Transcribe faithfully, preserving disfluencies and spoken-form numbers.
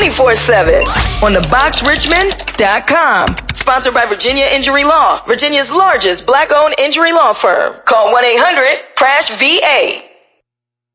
twenty-four seven on the box richmond dot com. Sponsored by Virginia Injury Law, Virginia's largest black-owned injury law firm. Call one eight hundred crash V A.